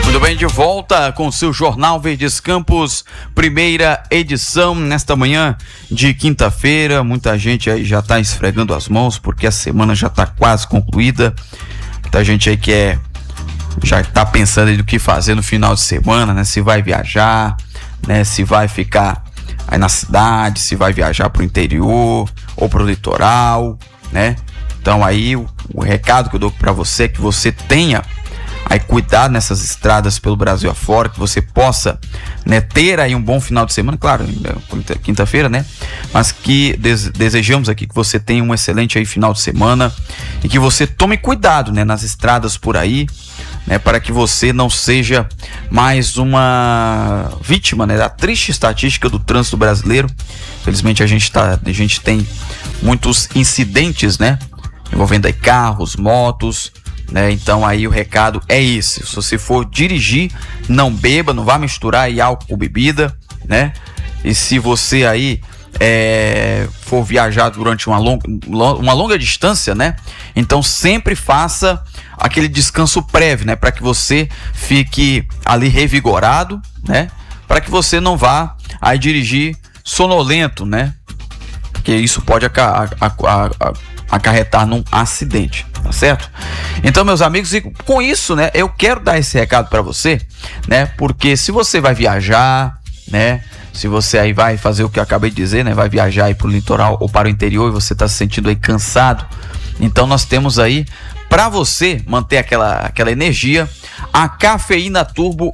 Muito bem, de volta com o seu Jornal Verdes Campos, primeira edição, nesta manhã de quinta-feira. Muita gente aí já está esfregando as mãos porque a semana já está quase concluída. Muita gente aí já está pensando aí do que fazer no final de semana, né? Se vai viajar, né? Se vai ficar aí na cidade, se vai viajar para o interior ou para o litoral, né? Então aí o recado que eu dou para você é que você tenha aí cuidado nessas estradas pelo Brasil afora, que você possa, né, ter aí um bom final de semana, claro, quinta-feira, né, mas que desejamos aqui que você tenha um excelente aí final de semana e que você tome cuidado, né, nas estradas por aí, né, para que você não seja mais uma vítima, né, da triste estatística do trânsito brasileiro. Infelizmente a gente tem muitos incidentes, né, envolvendo aí carros, motos, né? Então aí o recado é esse: se você for dirigir, não beba, não vá misturar aí álcool com bebida, né? E se você aí for viajar durante uma longa distância, né? Então sempre faça aquele descanso prévio, né? Para que você fique ali revigorado, né? Para que você não vá aí dirigir sonolento, né? Porque isso pode acarretar num acidente, tá certo? Então, meus amigos, e com isso, né, eu quero dar esse recado para você, né, porque se você vai viajar, né, se você aí vai fazer o que eu acabei de dizer, né, vai viajar aí pro litoral ou para o interior e você tá se sentindo aí cansado, então nós temos aí, para você manter aquela energia, a Cafeína Turbo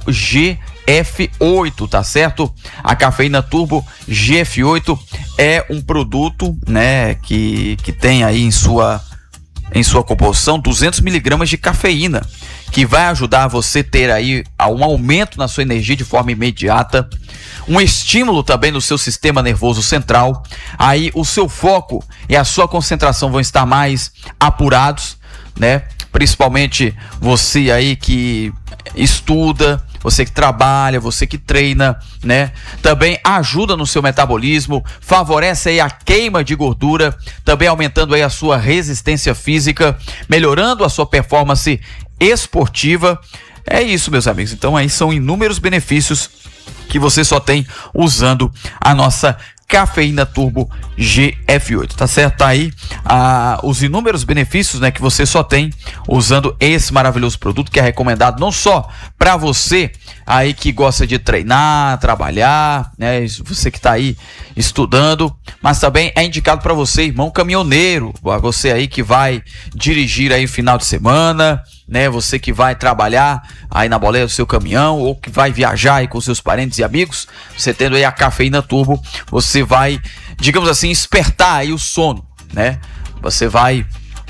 GF8, tá certo? A Cafeína Turbo GF8 é um produto, né, que tem aí em sua composição 200 miligramas de cafeína, que vai ajudar você a ter aí um aumento na sua energia de forma imediata, um estímulo também no seu sistema nervoso central. Aí o seu foco e a sua concentração vão estar mais apurados, né? Principalmente você aí que estuda, você que trabalha, você que treina, né? Também ajuda no seu metabolismo, favorece aí a queima de gordura, também aumentando aí a sua resistência física, melhorando a sua performance esportiva. É isso, meus amigos. Então aí são inúmeros benefícios que você só tem usando a nossa Cafeína Turbo GF8, tá certo? Tá aí os inúmeros benefícios, né, que você só tem usando esse maravilhoso produto, que é recomendado não só para você aí que gosta de treinar, trabalhar, né, você que tá aí estudando, mas também é indicado para você, irmão caminhoneiro, você aí que vai dirigir aí final de semana, né, você que vai trabalhar aí na boleia do seu caminhão ou que vai viajar aí com seus parentes e amigos, você tendo aí a Cafeína Turbo, você vai, digamos assim, despertar aí o sono, né? Você vai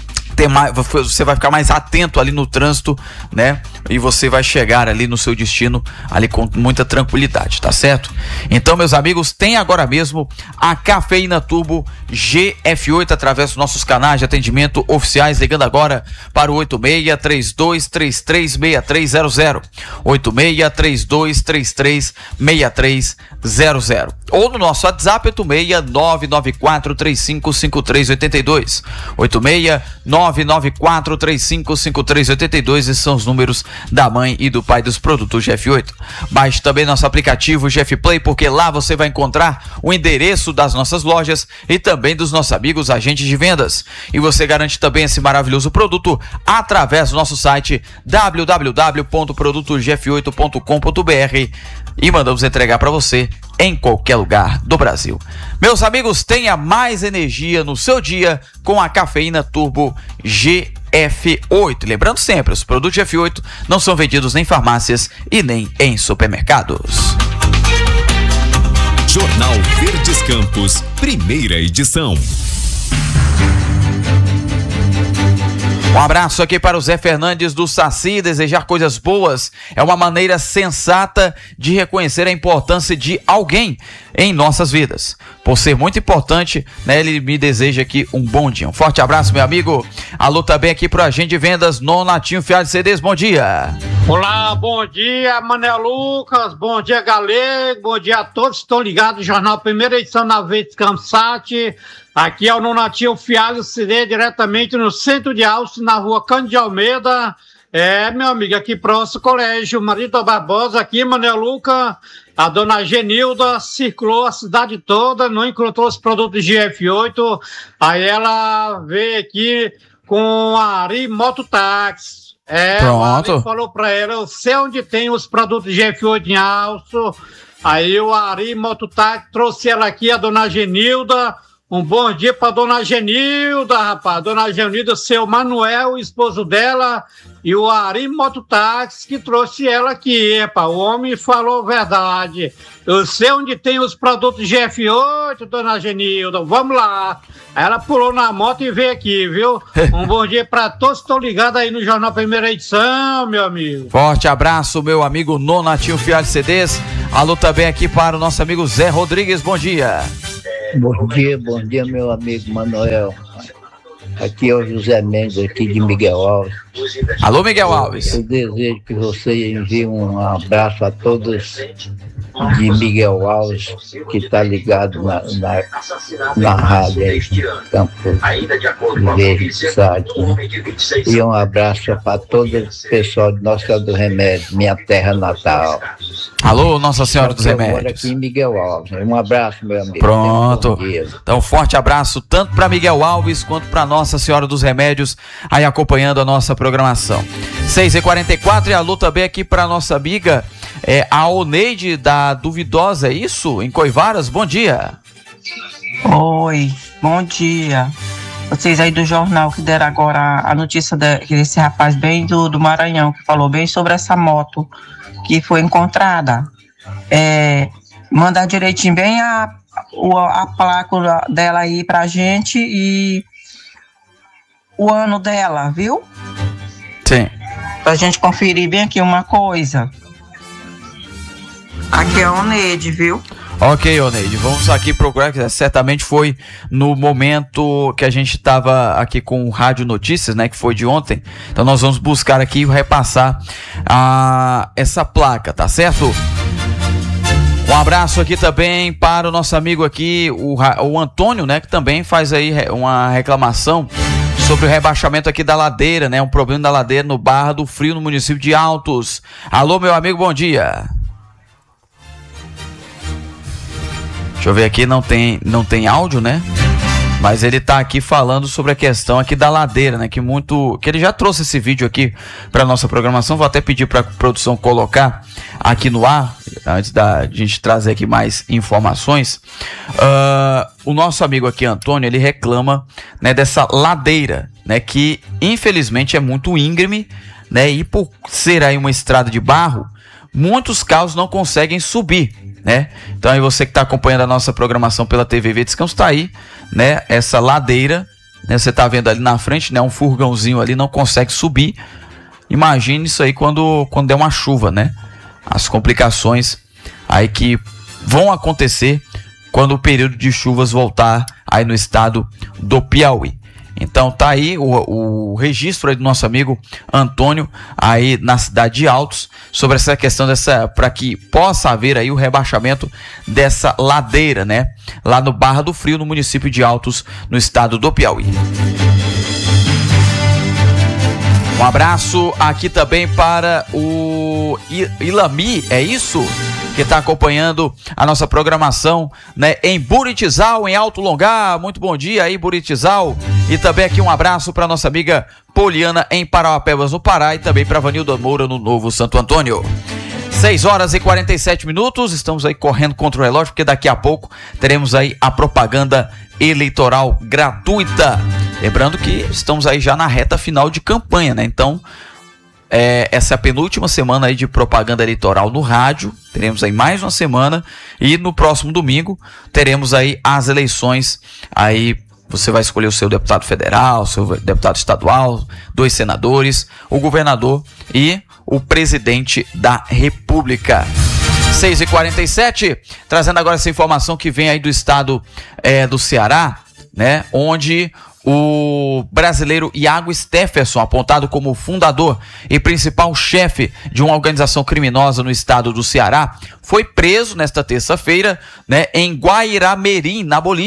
ficar mais atento ali no trânsito, né? E você vai chegar ali no seu destino ali com muita tranquilidade, tá certo? Então, meus amigos, tem agora mesmo a Cafeína Turbo GF8 através dos nossos canais de atendimento oficiais, ligando agora para o 86-3233-6300, 86-3233-6300, ou no nosso WhatsApp 86-994-355382, 86-994-355382, esses são os números da mãe e do pai dos produtos GF8. Baixe também nosso aplicativo GF Play, porque lá você vai encontrar o endereço das nossas lojas e também dos nossos amigos agentes de vendas. E você garante também esse maravilhoso produto através do nosso site www.produtosgf8.com.br e mandamos entregar para você em qualquer lugar do Brasil. Meus amigos, tenha mais energia no seu dia com a Cafeína Turbo GF8. Lembrando sempre, os produtos GF8 não são vendidos nem em farmácias e nem em supermercados. Jornal Verdes Campos, primeira edição. Um abraço aqui para o Zé Fernandes do Saci. Desejar coisas boas é uma maneira sensata de reconhecer a importância de alguém em nossas vidas. Por ser muito importante, né, ele me deseja aqui um bom dia. Um forte abraço, meu amigo. Alô também aqui para o agente de vendas Nonatinho Fiado de CDs. Bom dia. Olá, bom dia, Mané Lucas. Bom dia, Galego. Bom dia a todos que estão ligados no Jornal Primeira Edição na Verdes Campos Sat. Aqui é o Nonatinho Fiado CD, diretamente no centro de Alce, na rua Cândido de Almeida. Meu amigo, aqui próximo colégio Marita Barbosa, aqui, Manuel Luca, a dona Genilda circulou a cidade toda, não encontrou os produtos de F8, aí ela veio aqui com a Ari Mototáxi. Pronto. O Ari falou pra ela, eu sei onde tem os produtos de F8 em Alço. Aí o Ari Mototáxi trouxe ela aqui, a dona Genilda. Um bom dia pra dona Genilda, rapaz. Dona Genilda, seu Manuel, o esposo dela, e o Ari Mototáxi que trouxe ela aqui, rapaz. O homem falou a verdade. Eu sei onde tem os produtos de F8, dona Genilda. Vamos lá. Aí ela pulou na moto e veio aqui, viu? Um bom dia pra todos que estão ligados aí no Jornal Primeira Edição, meu amigo. Forte abraço, meu amigo Nonatinho Fialho CDs. Alô também aqui para o nosso amigo Zé Rodrigues. Bom dia. Bom dia, meu amigo Manuel. Aqui é o José Mendes, aqui de Miguel Alves. Alô, Miguel Alves. Eu desejo que você envie um abraço a todos de Miguel Alves, que está ligado na rádio aí, Campo Verde, site, né? E um abraço para todo o pessoal de Nossa Senhora do Remédio, minha terra natal. Alô, Nossa Senhora dos Remédios. Aqui em Miguel Alves. Um abraço, meu amigo. Pronto. Então, forte abraço tanto para Miguel Alves quanto para Nossa Senhora dos Remédios, aí acompanhando a nossa programação. 6h44, e alô também aqui para nossa amiga a Oneide da Duvidosa, é isso? Em Coivaras, bom dia. Oi, bom dia. Vocês aí do jornal que deram agora a notícia desse rapaz bem do Maranhão, que falou bem sobre essa moto que foi encontrada. Mandar direitinho bem a placa dela aí pra gente e o ano dela, viu? Sim. Pra gente conferir bem aqui uma coisa. Aqui é a Oneide, viu? Ok, Oneide, vamos aqui procurar, que certamente foi no momento que a gente estava aqui com o Rádio Notícias, né, que foi de ontem. Então nós vamos buscar aqui e repassar essa placa, tá certo? Um abraço aqui também para o nosso amigo aqui, o Antônio, né, que também faz aí uma reclamação sobre o rebaixamento aqui da ladeira, né, um problema da ladeira no Barra do Frio, no município de Altos. Alô, meu amigo, bom dia. Deixa eu ver aqui, não tem áudio, né? Mas ele tá aqui falando sobre a questão aqui da ladeira, né? Que ele já trouxe esse vídeo aqui para nossa programação. Vou até pedir para a produção colocar aqui no ar, antes da gente trazer aqui mais informações. O nosso amigo aqui, Antônio, ele reclama, né, dessa ladeira, né? Que infelizmente é muito íngreme, né? E por ser aí uma estrada de barro, muitos carros não conseguem subir, né? Então aí você que está acompanhando a nossa programação pela TV Verde Descanso, tá aí, né? Essa ladeira, né? Você tá vendo ali na frente, né? Um furgãozinho ali não consegue subir. Imagine isso aí quando der uma chuva, né? As complicações aí que vão acontecer quando o período de chuvas voltar aí no estado do Piauí. Então tá aí o registro aí do nosso amigo Antônio aí na cidade de Altos sobre essa questão para que possa haver aí o rebaixamento dessa ladeira, né? Lá no Barra do Frio, no município de Altos, no estado do Piauí. Um abraço aqui também para o Ilami, é isso? Que está acompanhando a nossa programação, né, em Buritizal, em Alto Longar. Muito bom dia aí, Buritizal. E também aqui um abraço para nossa amiga Poliana em Parauapebas, no Pará, e também para Vanilda Moura no Novo Santo Antônio. 6h47, estamos aí correndo contra o relógio, porque daqui a pouco teremos aí a propaganda eleitoral gratuita. Lembrando que estamos aí já na reta final de campanha, né? Então, essa é a penúltima semana aí de propaganda eleitoral no rádio. Teremos aí mais uma semana e no próximo domingo teremos aí as eleições. Aí você vai escolher o seu deputado federal, seu deputado estadual, 2 senadores, o governador e o presidente da República. 6h47, trazendo agora essa informação que vem aí do estado do Ceará, né? Onde o brasileiro Iago Stefferson, apontado como fundador e principal chefe de uma organização criminosa no estado do Ceará, foi preso nesta terça-feira, né, em Guairamirim, na Bolívia.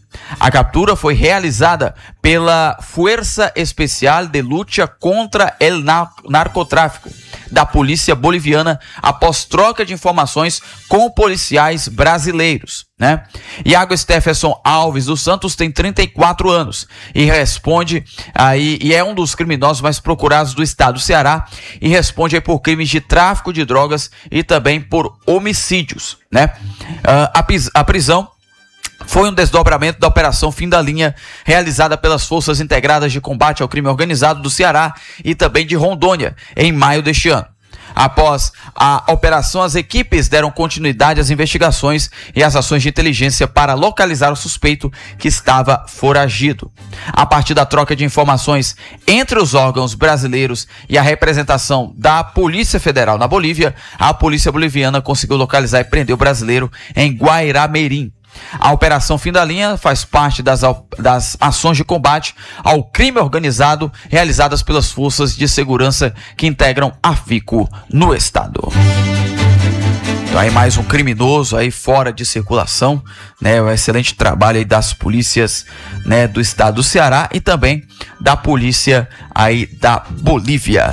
A captura foi realizada pela Fuerza Especial de Lucha contra el Narcotráfico da polícia boliviana após troca de informações com policiais brasileiros, né? Iago Stephenson Alves dos Santos tem 34 anos e responde aí, e é um dos criminosos mais procurados do estado do Ceará, e responde aí por crimes de tráfico de drogas e também por homicídios, né? A prisão foi um desdobramento da Operação Fim da Linha, realizada pelas Forças Integradas de Combate ao Crime Organizado do Ceará e também de Rondônia, em maio deste ano. Após a operação, as equipes deram continuidade às investigações e às ações de inteligência para localizar o suspeito que estava foragido. A partir da troca de informações entre os órgãos brasileiros e a representação da Polícia Federal na Bolívia, a polícia boliviana conseguiu localizar e prender o brasileiro em Guairamirim. A Operação Fim da Linha faz parte das ações de combate ao crime organizado realizadas pelas forças de segurança que integram a FICO no estado. Então aí mais um criminoso aí fora de circulação, né? Um excelente trabalho aí das polícias, né, do estado do Ceará e também da polícia aí da Bolívia.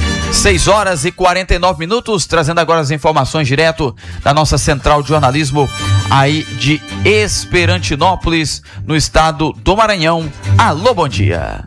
6h49, trazendo agora as informações direto da nossa central de jornalismo aí de Esperantinópolis, no estado do Maranhão. Alô, bom dia.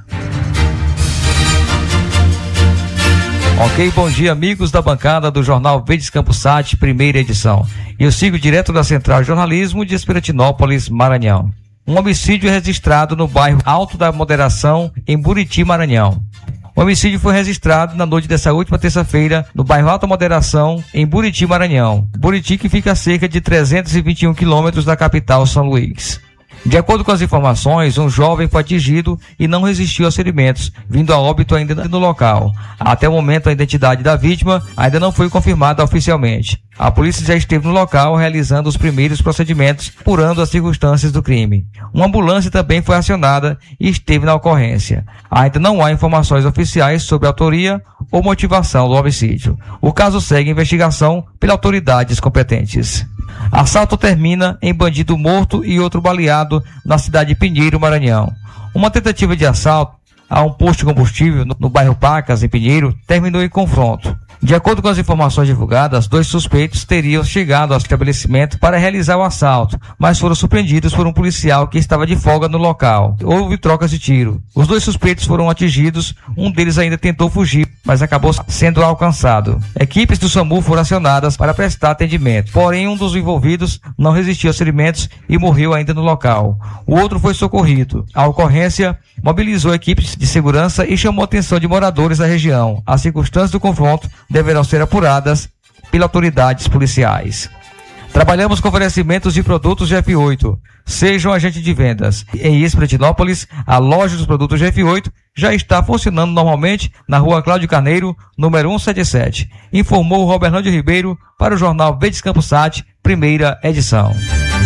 Ok, bom dia, amigos da bancada do Jornal Verdes Campos Sat, primeira edição. Eu sigo direto da central de jornalismo de Esperantinópolis, Maranhão. Um homicídio registrado no bairro Alto da Moderação, em Buriti, Maranhão. O homicídio foi registrado na noite dessa última terça-feira no bairro Alta Moderação, em Buriti, Maranhão. Buriti, que fica a cerca de 321 quilômetros da capital, São Luís. De acordo com as informações, um jovem foi atingido e não resistiu aos ferimentos, vindo a óbito ainda no local. Até o momento, a identidade da vítima ainda não foi confirmada oficialmente. A polícia já esteve no local realizando os primeiros procedimentos, apurando as circunstâncias do crime. Uma ambulância também foi acionada e esteve na ocorrência. Ainda não há informações oficiais sobre a autoria ou motivação do homicídio. O caso segue investigação pelas autoridades competentes. Assalto termina em bandido morto e outro baleado na cidade de Pinheiro, Maranhão. Uma tentativa de assalto a um posto de combustível no bairro Pacas, em Pinheiro, terminou em confronto. De acordo com as informações divulgadas, 2 suspeitos teriam chegado ao estabelecimento para realizar o assalto, mas foram surpreendidos por um policial que estava de folga no local. Houve trocas de tiro. Os 2 suspeitos foram atingidos, um deles ainda tentou fugir, mas acabou sendo alcançado. Equipes do SAMU foram acionadas para prestar atendimento, porém um dos envolvidos não resistiu aos ferimentos e morreu ainda no local. O outro foi socorrido. A ocorrência mobilizou equipes de segurança e chamou a atenção de moradores da região. As circunstâncias do confronto deverão ser apuradas pelas autoridades policiais. Trabalhamos com oferecimentos de produtos GF8. Sejam agente de vendas. Em Esperantinópolis, a loja dos produtos GF8 já está funcionando normalmente na rua Cláudio Carneiro, número 177. Informou o Roberlândio Ribeiro para o Jornal Verdes Campos Sat, primeira edição.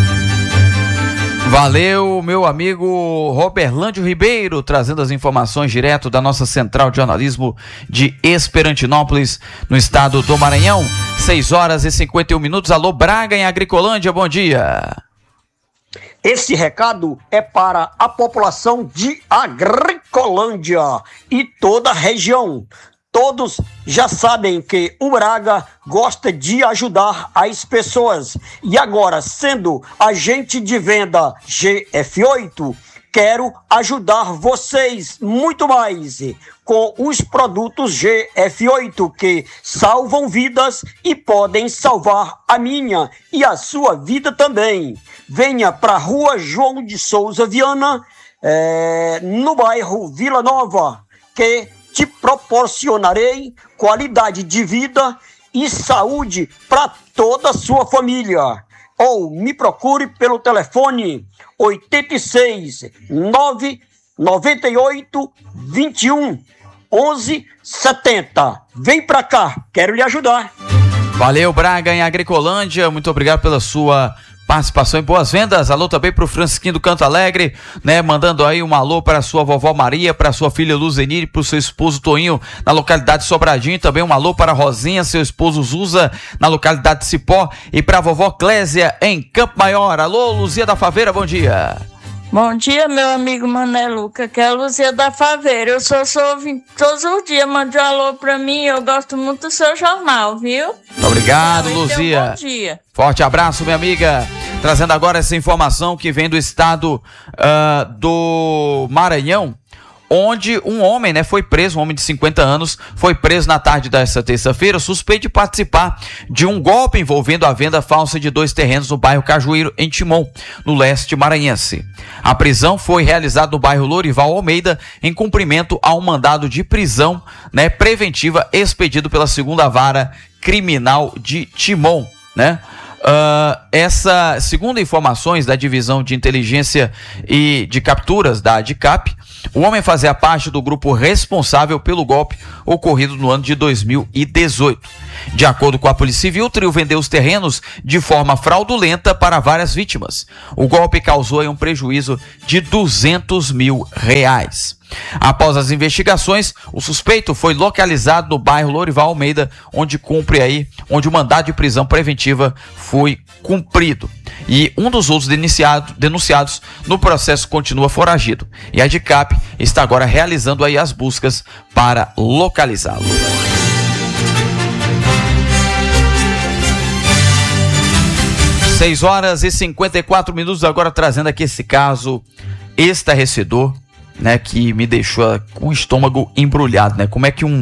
Valeu, meu amigo Roberlândio Ribeiro, trazendo as informações direto da nossa central de jornalismo de Esperantinópolis, no estado do Maranhão. 6h51. Alô, Braga, em Agricolândia, bom dia. Esse recado é para a população de Agricolândia e toda a região. Todos já sabem que o Braga gosta de ajudar as pessoas. E agora, sendo agente de venda GF8, quero ajudar vocês muito mais com os produtos GF8 que salvam vidas e podem salvar a minha e a sua vida também. Venha para a Rua João de Souza Viana, no bairro Vila Nova, que te proporcionarei qualidade de vida e saúde para toda a sua família. Ou me procure pelo telefone 86 998 21 11 70. Vem pra cá, quero lhe ajudar. Valeu, Braga, em Agricolândia. Muito obrigado pela sua participação em boas vendas. Alô também pro Francisquinho do Canto Alegre, né? Mandando aí um alô para sua vovó Maria, para sua filha Luzenir, pro seu esposo Toinho, na localidade de Sobradinho. Também um alô para Rosinha, seu esposo Zuza, na localidade de Cipó. E para a vovó Clésia, em Campo Maior. Alô, Luzia da Faveira, bom dia. Bom dia, meu amigo Mané Luca, que é a Luzia da Faveira. Eu sou ouvinte todos os dias, mande um alô pra mim, eu gosto muito do seu jornal, viu? Muito obrigado, Luzia. Bom dia. Forte abraço, minha amiga. Trazendo agora essa informação que vem do estado do Maranhão, onde um homem, foi preso, um homem de 50 anos, foi preso na tarde desta terça-feira, suspeito de participar de um golpe envolvendo a venda falsa de 2 terrenos no bairro Cajueiro, em Timon, no leste maranhense. A prisão foi realizada no bairro Lorival Almeida, em cumprimento a um mandado de prisão, preventiva expedido pela 2ª Vara Criminal de Timon, segundo informações da Divisão de Inteligência e de Capturas da DICAP, o homem fazia parte do grupo responsável pelo golpe ocorrido no ano de 2018. De acordo com a Polícia Civil, o trio vendeu os terrenos de forma fraudulenta para várias vítimas. O golpe causou um prejuízo de R$200 mil. Após as investigações, o suspeito foi localizado no bairro Lorival Almeida, onde o mandado de prisão preventiva foi cumprido. E um dos outros denunciados no processo continua foragido. E a DICAP está agora realizando as buscas para localizá-lo. Seis horas e 54 minutos, agora trazendo aqui esse caso estarrecedor, que me deixou com o estômago embrulhado, Como é que um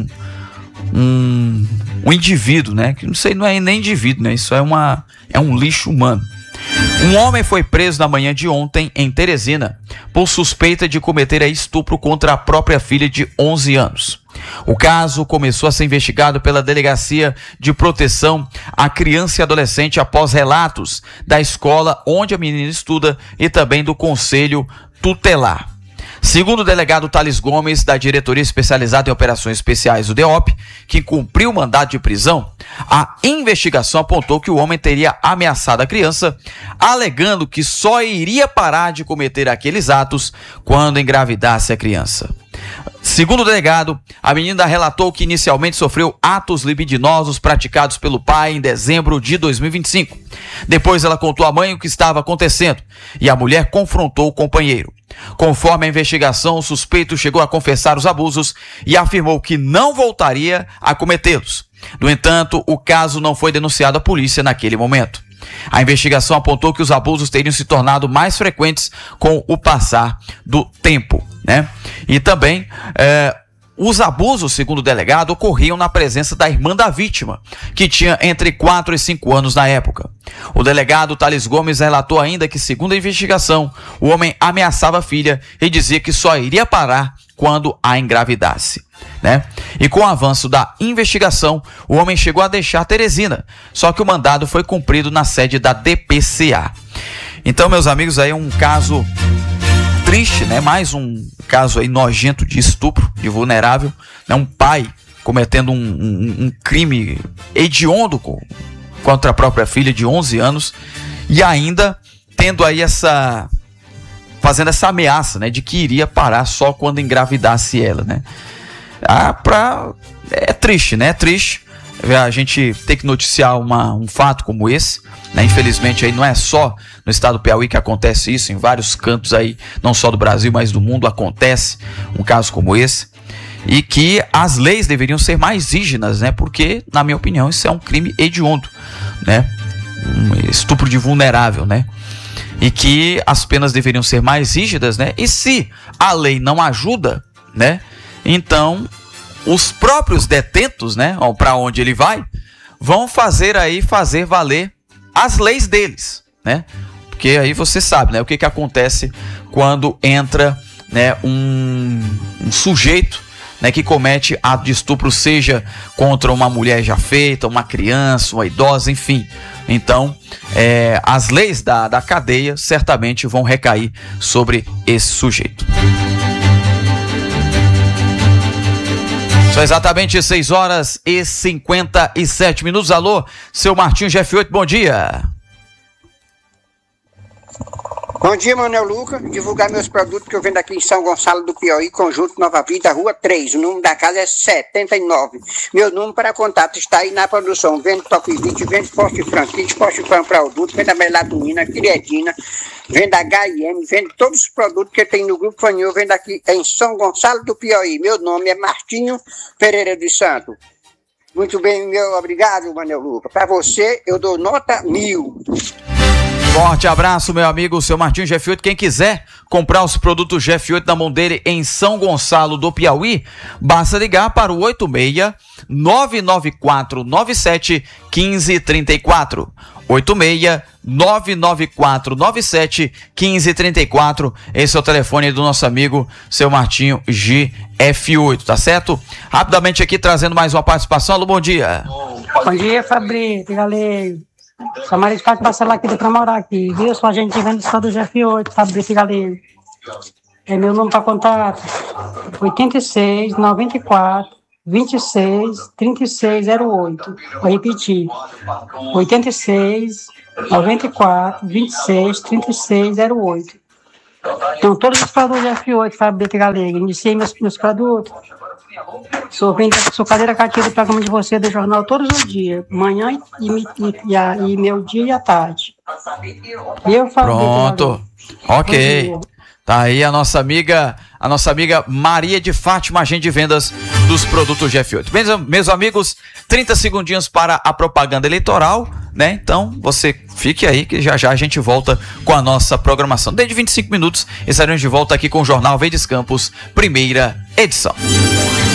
indivíduo, que não é nem indivíduo, isso é um lixo humano. Um homem foi preso na manhã de ontem em Teresina por suspeita de cometer estupro contra a própria filha de 11 anos. O caso começou a ser investigado pela Delegacia de Proteção à Criança e Adolescente após relatos da escola onde a menina estuda e também do Conselho Tutelar. Segundo o delegado Thales Gomes, da Diretoria Especializada em Operações Especiais, o DEOP, que cumpriu o mandado de prisão, a investigação apontou que o homem teria ameaçado a criança, alegando que só iria parar de cometer aqueles atos quando engravidasse a criança. Segundo o delegado, a menina relatou que inicialmente sofreu atos libidinosos praticados pelo pai em dezembro de 2025. Depois ela contou à mãe o que estava acontecendo e a mulher confrontou o companheiro. Conforme a investigação, o suspeito chegou a confessar os abusos e afirmou que não voltaria a cometê-los. No entanto, o caso não foi denunciado à polícia naquele momento. A investigação apontou que os abusos teriam se tornado mais frequentes com o passar do tempo, E também os abusos, segundo o delegado, ocorriam na presença da irmã da vítima, que tinha entre 4 e 5 anos na época. O delegado Thales Gomes relatou ainda que, segundo a investigação, o homem ameaçava a filha e dizia que só iria parar quando a engravidasse. E com o avanço da investigação, o homem chegou a deixar Teresina, só que o mandado foi cumprido na sede da DPCA. Então, meus amigos, aí é um caso triste, mais um caso aí nojento de estupro de vulnerável, um pai cometendo um crime hediondo contra a própria filha de 11 anos e ainda tendo aí fazendo essa ameaça, de que iria parar só quando engravidasse ela, É triste, É triste a gente ter que noticiar um fato como esse, Infelizmente aí não é só no estado do Piauí que acontece isso, em vários cantos aí, não só do Brasil, mas do mundo acontece um caso como esse. E que as leis deveriam ser mais rígidas, Porque, na minha opinião, isso é um crime hediondo, Um estupro de vulnerável, E que as penas deveriam ser mais rígidas, E se a lei não ajuda, Então, os próprios detentos, para onde ele vai, vão fazer valer as leis deles, Porque aí você sabe, o que acontece quando entra, um sujeito, que comete ato de estupro, seja contra uma mulher já feita, uma criança, uma idosa, enfim. Então, as leis da cadeia certamente vão recair sobre esse sujeito. São exatamente 6 horas e 57 minutos. Alô, seu Martinho GF8, bom dia. Bom dia, Manuel Luca. Divulgar meus produtos que eu vendo aqui em São Gonçalo do Piauí, Conjunto Nova Vida, Rua 3. O número da casa é 79. Meu número para contato está aí na produção. Vendo Top 20, vendo Poste Franco, kit Poste Franco para adulto, vendo a melatonina, creatina, vendo H&M, vendo todos os produtos que tem no Grupo Fanil, vendo aqui em São Gonçalo do Piauí. Meu nome é Martinho Pereira dos Santos. Muito bem, meu obrigado, Manuel Luca. Para você, eu dou nota 1000. Forte abraço, meu amigo, seu Martinho GF8. Quem quiser comprar os produtos GF8 na mão dele em São Gonçalo do Piauí, basta ligar para o 86-99497-1534. 86-99497-1534. Esse é o telefone do nosso amigo, seu Martinho GF8, tá certo? Rapidamente aqui, trazendo mais uma participação. Alô, bom dia. Bom dia, Fabrício, Galego. Sou Maria de Fátima Marcelo aqui para morar aqui, viu? Sou agente de venda só do GF8, Fabrício Galego. É meu número para contato: 86 94 26 36 08. Vou repetir: 86 94 26 36 08. Então, todos os produtos GF8, Fabrício Galego. Iniciei meus produtos. Sou cadeira cativa do programa de você do jornal todos os dias, manhã e meu dia e à tarde. Pronto, ok. Tá aí a nossa amiga Maria de Fátima, agente de vendas dos produtos GF8. Bem, meus amigos, 30 segundinhos para a propaganda eleitoral, né? Então, você fique aí que já a gente volta com a nossa programação. Dentro de 25 minutos, estaremos de volta aqui com o Jornal Verdes Campos, primeira edição.